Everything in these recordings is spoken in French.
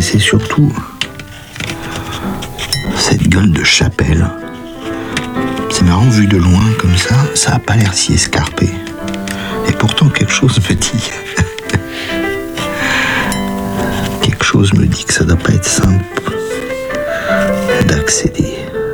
c'est surtout cette gueule de chapelle. C'est marrant, vu de loin comme ça a pas l'air si escarpé. Et pourtant quelque chose me dit. Quelque chose me dit que ça doit pas être simple d'accéder.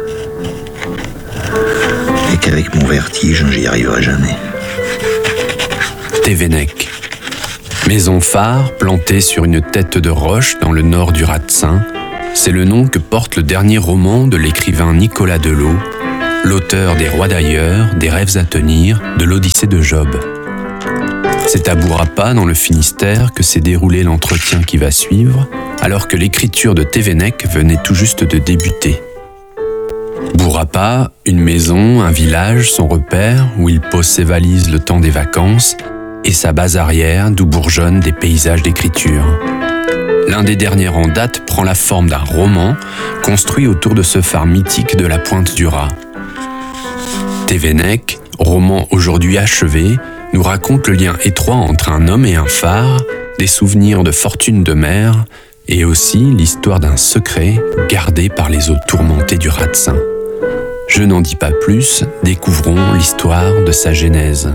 Et qu'avec mon vertige, j'y arriverai jamais. Thévenec. Maison phare plantée sur une tête de roche dans le nord du Ratsin, c'est le nom que porte le dernier roman de l'écrivain Nicolas Delot, l'auteur des Rois d'ailleurs, des Rêves à tenir, de l'Odyssée de Job. C'est à Bourapa, dans le Finistère, que s'est déroulé l'entretien qui va suivre, alors que l'écriture de Thévenec venait tout juste de débuter. Bourapa, une maison, un village, son repère, où il pose ses valises le temps des vacances, et sa base arrière, d'où bourgeonnent des paysages d'écriture. L'un des derniers en date prend la forme d'un roman construit autour de ce phare mythique de la Pointe du Raz. Thévenec, roman aujourd'hui achevé, nous raconte le lien étroit entre un homme et un phare, des souvenirs de fortune de mer, et aussi l'histoire d'un secret gardé par les eaux tourmentées du Ratsin. Je n'en dis pas plus, découvrons l'histoire de sa genèse.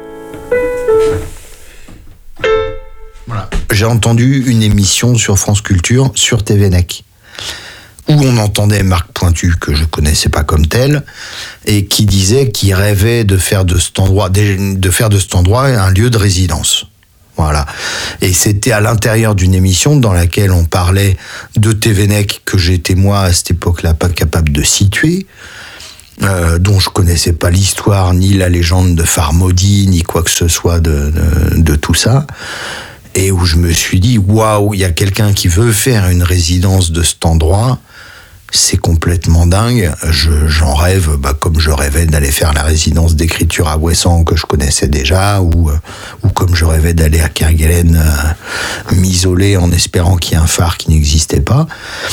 Voilà. J'ai entendu une émission sur France Culture sur Thévenec, où on entendait Marc Pointu, que je connaissais pas comme tel, et qui disait qu'il rêvait de faire de cet endroit un lieu de résidence. Voilà. Et c'était à l'intérieur d'une émission dans laquelle on parlait de Thévenec, que j'étais moi à cette époque-là pas capable de situer, dont je connaissais pas l'histoire, ni la légende de phare maudit, ni quoi que ce soit de tout ça. Et où je me suis dit, waouh, il y a quelqu'un qui veut faire une résidence de cet endroit, c'est complètement dingue. J'en rêve, comme je rêvais d'aller faire la résidence d'écriture à Ouessant, que je connaissais déjà, ou comme je rêvais d'aller à Kerguelen m'isoler en espérant qu'il y ait un phare qui n'existait pas.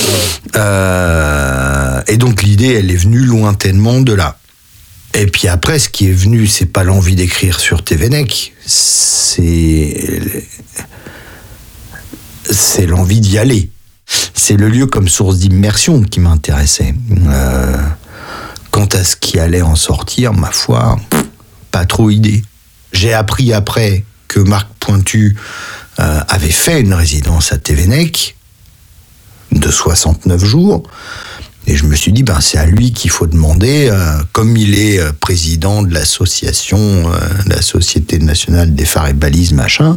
Et donc l'idée, elle est venue lointainement de là. Et puis après, ce qui est venu, c'est pas l'envie d'écrire sur Thévenec, c'est l'envie d'y aller. C'est le lieu comme source d'immersion qui m'intéressait. Quant à ce qui allait en sortir, ma foi, pas trop idée. J'ai appris après que Marc Pointu avait fait une résidence à Thévenec de 69 jours. Et je me suis dit, c'est à lui qu'il faut demander, comme il est président de l'association, la Société nationale des phares et balises, machin,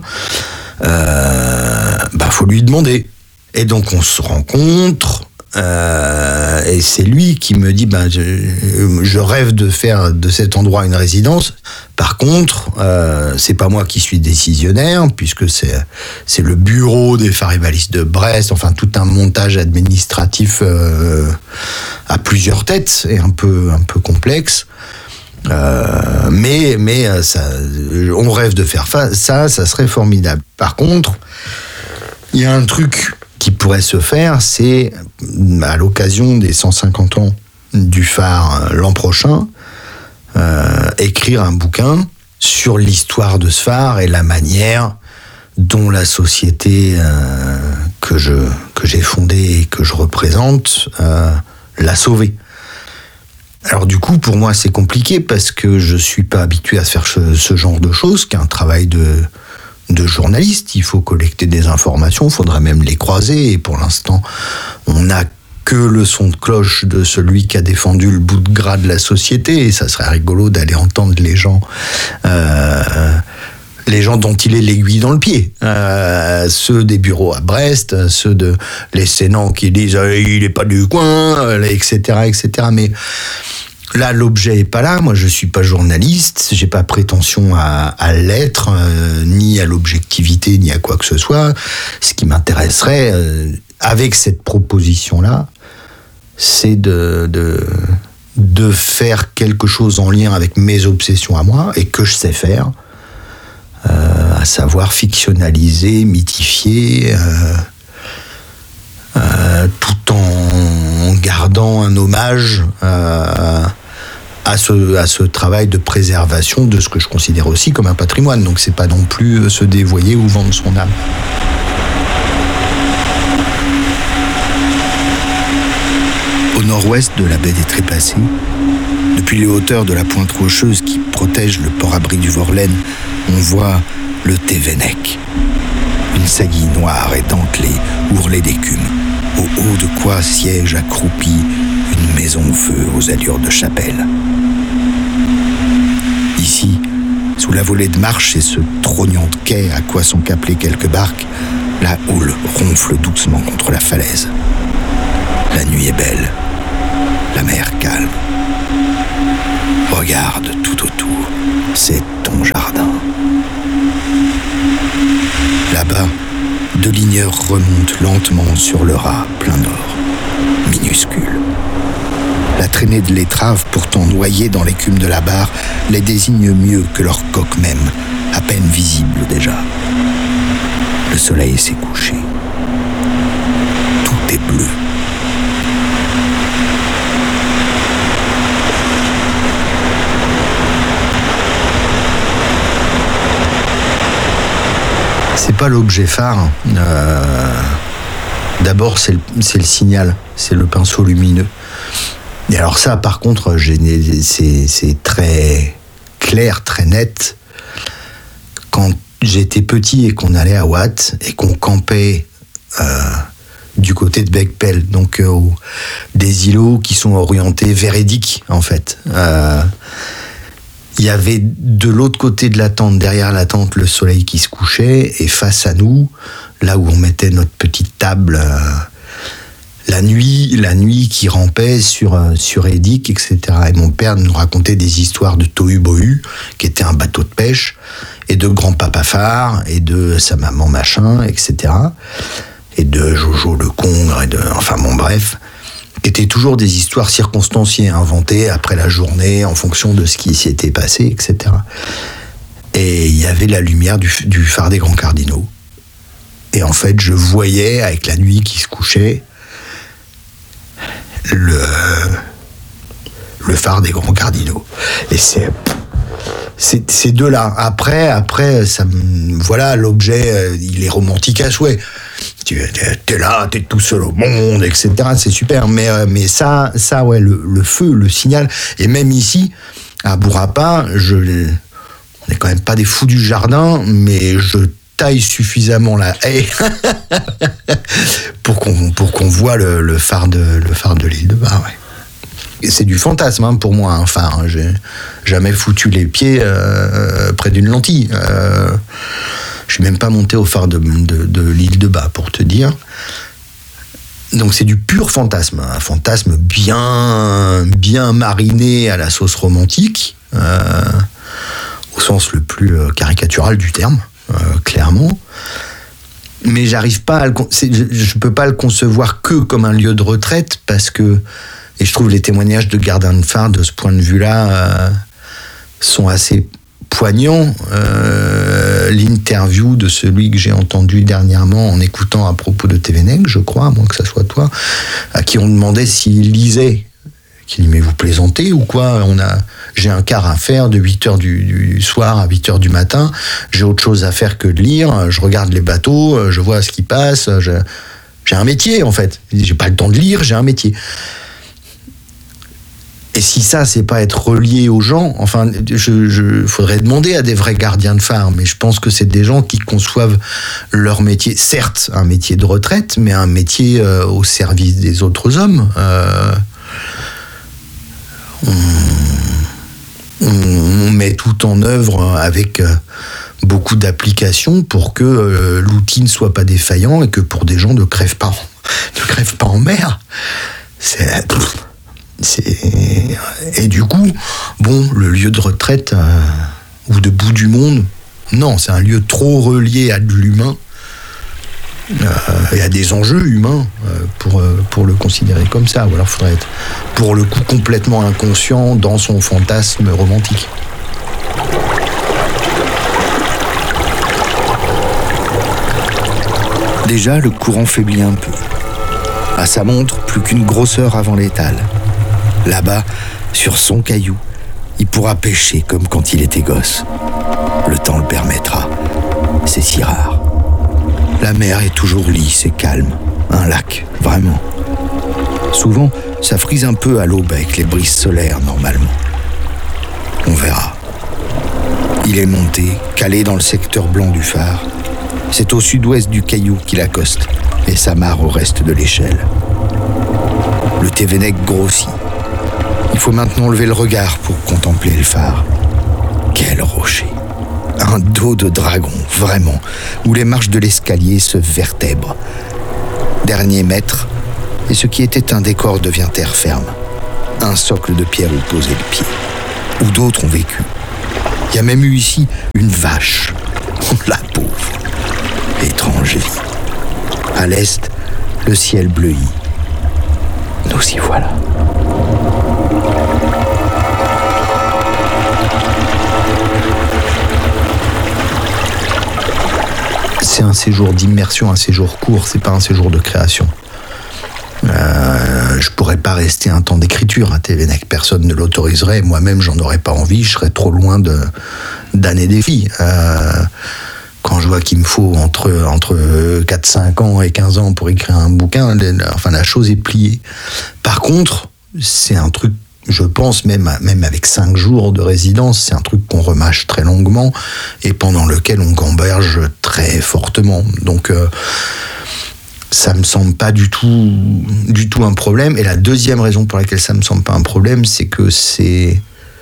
faut lui demander. Et donc on se rencontre, et c'est lui qui me dit, je rêve de faire de cet endroit une résidence. Par contre, c'est pas moi qui suis décisionnaire, puisque c'est le bureau des phares et balises de Brest, enfin tout un montage administratif à plusieurs têtes et un peu complexe. Mais ça, on rêve de faire ça serait formidable. Par contre, il y a un truc qui pourrait se faire, c'est à l'occasion des 150 ans du phare l'an prochain, écrire un bouquin sur l'histoire de ce phare et la manière dont la société que j'ai fondée et que je représente l'a sauvé. Alors du coup, pour moi, c'est compliqué parce que je suis pas habitué à faire ce genre de choses, qui est un travail de journaliste. Il faut collecter des informations, il faudrait même les croiser, et pour l'instant, on n'a que le son de cloche de celui qui a défendu le bout de gras de la société, et ça serait rigolo d'aller entendre les gens dont il est l'aiguille dans le pied, ceux des bureaux à Brest, ceux de les Sénans qui disent il est pas du coin, etc. Mais là, l'objet est pas là. Moi, je suis pas journaliste, j'ai pas prétention à l'être, ni à l'objectivité, ni à quoi que ce soit. Ce qui m'intéresserait, avec cette proposition-là, c'est de faire quelque chose en lien avec mes obsessions à moi, et que je sais faire, à savoir fictionnaliser, mythifier, tout en gardant un hommage à ce travail de préservation de ce que je considère aussi comme un patrimoine. Donc c'est pas non plus se dévoyer ou vendre son âme. nord-ouest de la baie des Trépassés, depuis les hauteurs de la pointe rocheuse qui protège le port-abri du Vorlen, on voit le Thévenec. Une saillie noire et dentelée, ourlée d'écume, au haut de quoi siège accroupie une maison au feu aux allures de chapelle. Ici, sous la volée de marche et ce trognon de quai à quoi sont câblées quelques barques, la houle ronfle doucement contre la falaise. La nuit est belle, la mer calme. Regarde tout autour, c'est ton jardin. Là-bas, 2 ligneurs remontent lentement sur le raz plein nord, minuscule. La traînée de l'étrave, pourtant noyée dans l'écume de la barre, les désigne mieux que leur coque même, à peine visible déjà. Le soleil s'est couché. Tout est bleu. C'est pas l'objet phare. D'abord, c'est le signal, c'est le pinceau lumineux. Et alors ça, par contre, c'est très clair, très net. Quand j'étais petit et qu'on allait à Watt et qu'on campait du côté de Beckpel, donc des îlots qui sont orientés vers Édic, en fait. Il y avait de l'autre côté de la tente, derrière la tente, le soleil qui se couchait, et face à nous, là où on mettait notre petite table, la nuit qui rampait sur Édic, etc. Et mon père nous racontait des histoires de Tohu-Bohu, qui était un bateau de pêche, et de grand-papa Phare, et de sa maman machin, etc. Et de Jojo le Congre, enfin bon, bref, qui étaient toujours des histoires circonstanciées, inventées après la journée, en fonction de ce qui s'y était passé, etc. Et il y avait la lumière du phare des Grands Cardinaux. Et en fait, je voyais, avec la nuit qui se couchait, le phare des Grands Cardinaux. Et c'est ces deux-là. Après, ça, voilà, l'objet, il est romantique à souhait. T'es là, t'es tout seul au monde, etc. C'est super. Mais ça, ouais, le feu, le signal. Et même ici, à Bourapa, on n'est quand même pas des fous du jardin, mais je taille suffisamment la haie pour qu'on voit le phare de l'île de Bar. Ouais. Et c'est du fantasme, hein, pour moi, un phare. Hein. J'ai jamais foutu les pieds près d'une lentille. Je suis même pas monté au phare de l'île de Bas, pour te dire. Donc c'est du pur fantasme, un fantasme bien mariné à la sauce romantique, au sens le plus caricatural du terme, clairement. Mais j'arrive pas je peux pas le concevoir que comme un lieu de retraite, parce que, et je trouve les témoignages de gardiens de phare de ce point de vue-là sont assez poignant. L'interview de celui que j'ai entendu dernièrement en écoutant à propos de Thévenec, je crois, à moins que ça soit toi, à qui on demandait s'il lisait. Qui dit, mais vous plaisantez ou quoi ? J'ai un quart à faire de 8h du soir à 8h du matin, j'ai autre chose à faire que de lire, je regarde les bateaux, je vois ce qui passe, j'ai un métier en fait. J'ai pas le temps de lire, j'ai un métier. Et si ça, c'est pas être relié aux gens, enfin, faudrait demander à des vrais gardiens de phare, mais je pense que c'est des gens qui conçoivent leur métier, certes, un métier de retraite, mais un métier au service des autres hommes. On met tout en œuvre avec beaucoup d'applications pour que l'outil ne soit pas défaillant et que pour des gens ne crèvent pas en mer. Et du coup, bon, le lieu de retraite ou de bout du monde, non, c'est un lieu trop relié à de l'humain et à des enjeux humains pour le considérer comme ça. Ou alors il faudrait être, pour le coup, complètement inconscient dans son fantasme romantique. Déjà, le courant faiblit un peu. À sa montre, plus qu'une grosse heure avant l'étale. Là-bas, sur son caillou, il pourra pêcher comme quand il était gosse. Le temps le permettra. C'est si rare. La mer est toujours lisse et calme. Un lac, vraiment. Souvent, Ça frise un peu à l'aube avec les brises solaires, normalement. On verra. Il est monté, calé dans le secteur blanc du phare. C'est au sud-ouest du caillou qu'il accoste et s'amarre au reste de l'échelle. Le Tévennec grossit. Il faut maintenant lever le regard pour contempler le phare. Quel rocher! Un dos de dragon, vraiment, où les marches de l'escalier se vertèbrent. Dernier mètre, et ce qui était un décor devient terre ferme. Un socle de pierre où poser le pied. Où d'autres ont vécu. Il y a même eu ici une vache. La pauvre. Étrange vie. À l'est, le ciel bleuit. Nous y voilà. C'est un séjour d'immersion, un séjour court, c'est pas un séjour de création. Je pourrais pas rester un temps d'écriture à Tévennec, personne ne l'autoriserait, moi-même j'en aurais pas envie, je serais trop loin d'années des filles. Quand je vois qu'il me faut entre 4-5 ans et 15 ans pour écrire un bouquin, la chose est pliée. Par contre, c'est un truc, je pense, même avec 5 jours de résidence, c'est un truc qu'on remâche très longuement et pendant lequel on gamberge très fortement. Donc, ça me semble pas du tout un problème. Et la deuxième raison pour laquelle ça me semble pas un problème, c'est que c'est...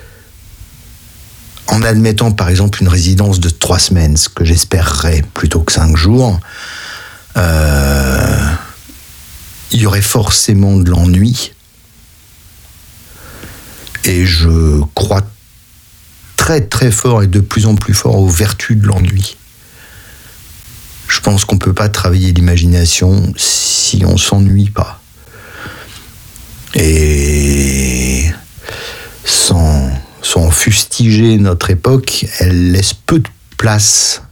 En admettant, par exemple, une résidence de 3 semaines, ce que j'espérerais plutôt que 5 jours, il y aurait forcément de l'ennui. Et je crois très très fort et de plus en plus fort aux vertus de l'ennui. Je pense qu'on ne peut pas travailler l'imagination si on ne s'ennuie pas. Et sans fustiger notre époque, elle laisse peu de place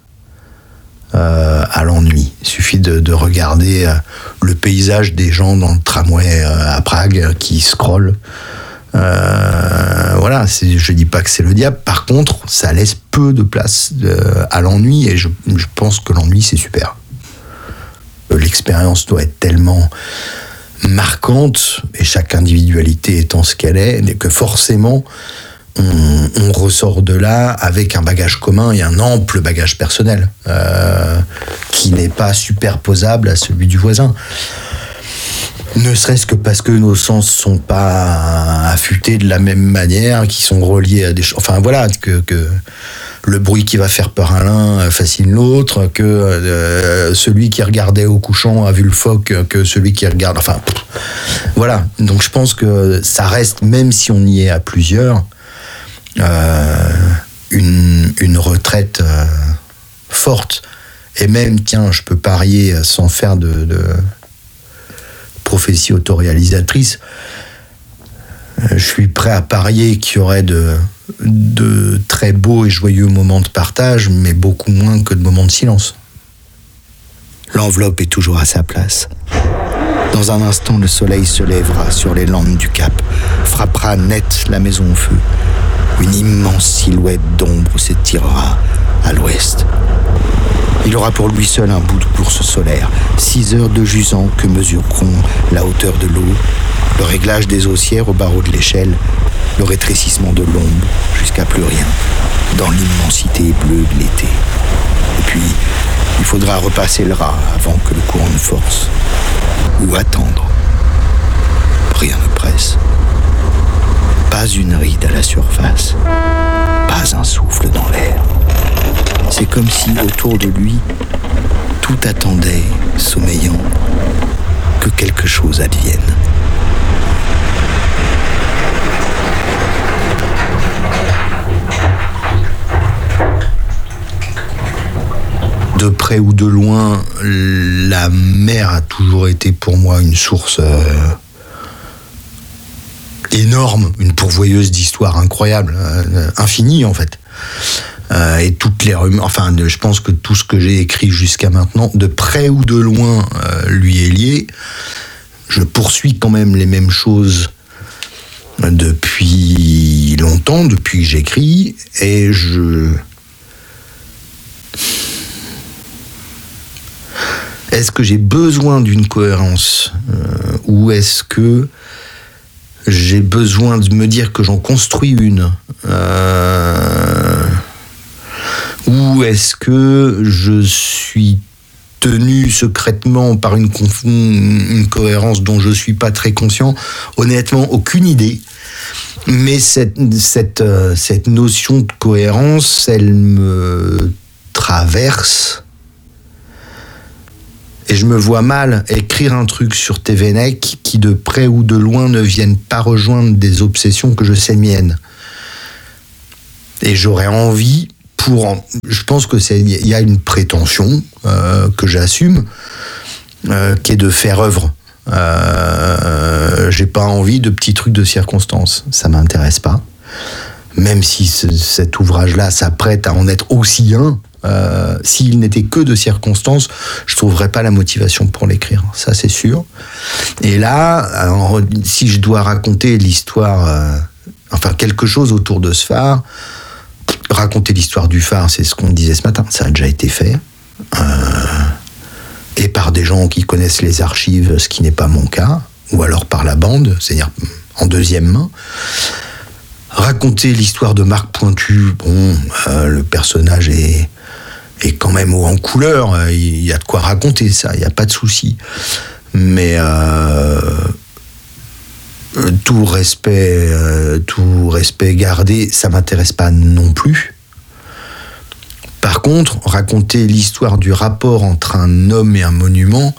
à l'ennui. Il suffit de regarder le paysage des gens dans le tramway à Prague qui scrollent. Voilà, je dis pas que c'est le diable. Par contre, ça laisse peu de place à l'ennui et je pense que l'ennui c'est super. L'expérience doit être tellement marquante et chaque individualité étant ce qu'elle est, que forcément on ressort de là avec un bagage commun et un ample bagage personnel qui n'est pas superposable à celui du voisin. Ne serait-ce que parce que nos sens sont pas affûtés de la même manière, qui sont reliés à des choses. Enfin voilà, que le bruit qui va faire peur à l'un fascine l'autre, que celui qui regardait au couchant a vu le phoque, que celui qui regarde. Enfin voilà. Donc je pense que ça reste, même si on y est à plusieurs, une retraite forte. Et même, tiens, je peux parier sans faire de prophétie autoréalisatrice, je suis prêt à parier qu'il y aurait de très beaux et joyeux moments de partage, mais beaucoup moins que de moments de silence. L'enveloppe est toujours à sa place. Dans un instant, le soleil se lèvera sur les landes du Cap, frappera net la maison au feu. Une immense silhouette d'ombre s'étirera à l'ouest. Il aura pour lui seul un bout de course solaire, 6 heures de jusant que mesureront la hauteur de l'eau, le réglage des haussières au barreau de l'échelle, le rétrécissement de l'ombre jusqu'à plus rien, dans l'immensité bleue de l'été. Et puis, il faudra repasser le raz avant que le courant ne force. Ou attendre. Rien ne presse. Pas une ride à la surface. Pas un souffle dans l'air. C'est comme si, autour de lui, tout attendait, sommeillant, que quelque chose advienne. De près ou de loin, la mer a toujours été pour moi une source énorme, une pourvoyeuse d'histoires incroyables, infinie en fait. Et toutes les rumeurs, enfin, je pense que tout ce que j'ai écrit jusqu'à maintenant, de près ou de loin, lui est lié. Je poursuis quand même les mêmes choses depuis longtemps, depuis que j'écris, et Est-ce que j'ai besoin d'une cohérence ou est-ce que j'ai besoin de me dire que j'en construis une. Ou est-ce que je suis tenu secrètement par une cohérence dont je ne suis pas très conscient? Honnêtement, aucune idée. Mais cette notion de cohérence, elle me traverse. Et je me vois mal écrire un truc sur TVNEC qui, de près ou de loin, ne vienne pas rejoindre des obsessions que je sais miennes. Et j'aurais envie... je pense que il y a une prétention que j'assume, qui est de faire œuvre. J'ai pas envie de petits trucs de circonstance, ça m'intéresse pas. Même si cet ouvrage-là s'apprête à en être aussi un, s'il n'était que de circonstance, je trouverais pas la motivation pour l'écrire, ça c'est sûr. Et là, alors, si je dois raconter l'histoire, quelque chose autour de ce phare. Raconter l'histoire du phare, c'est ce qu'on disait ce matin, ça a déjà été fait. Et par des gens qui connaissent les archives, ce qui n'est pas mon cas, ou alors par la bande, c'est-à-dire en deuxième main. Raconter l'histoire de Marc Pointu, le personnage est quand même haut en couleur, il y a de quoi raconter ça, il n'y a pas de souci. Mais tout respect gardé, ça m'intéresse pas non plus. Par contre, raconter l'histoire du rapport entre un homme et un monument,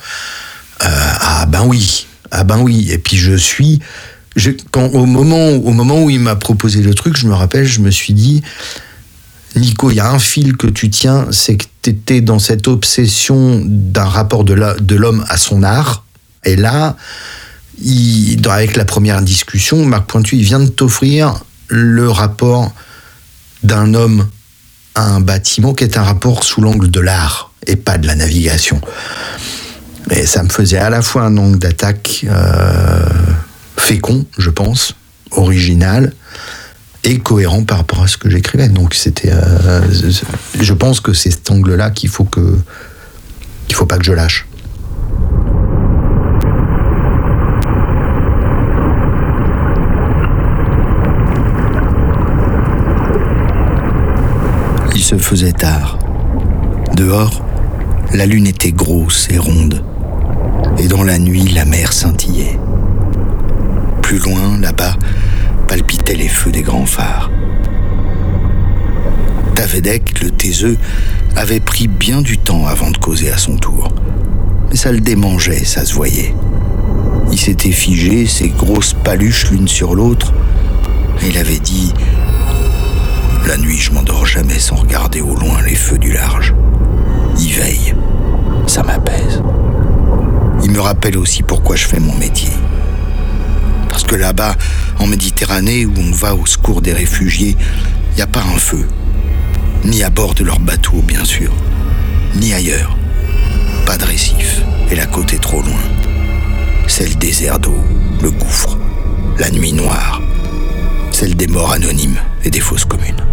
oui. Et puis au moment où il m'a proposé le truc, je me rappelle, je me suis dit, Nico, il y a un fil que tu tiens, c'est que tu étais dans cette obsession d'un rapport de l'homme à son art, et là, avec la première discussion, Marc Pointu, il vient de t'offrir le rapport d'un homme à un bâtiment qui est un rapport sous l'angle de l'art et pas de la navigation. Et ça me faisait à la fois un angle d'attaque fécond, je pense, original et cohérent par rapport à ce que j'écrivais. Donc je pense que c'est cet angle-là qu'il faut pas que je lâche. Il se faisait tard. Dehors, la lune était grosse et ronde. Et dans la nuit, la mer scintillait. Plus loin, là-bas, palpitaient les feux des grands phares. Tavedec, le taiseux, avait pris bien du temps avant de causer à son tour. Mais ça le démangeait, ça se voyait. Il s'était figé, ses grosses paluches l'une sur l'autre, et il avait dit... La nuit, je m'endors jamais sans regarder au loin les feux du large. Y veille, ça m'apaise. Il me rappelle aussi pourquoi je fais mon métier. Parce que là-bas, en Méditerranée, où on va au secours des réfugiés, il n'y a pas un feu. Ni à bord de leur bateau, bien sûr. Ni ailleurs. Pas de récif, et la côte est trop loin. C'est le désert d'eau, le gouffre, la nuit noire. Celle des morts anonymes et des fosses communes.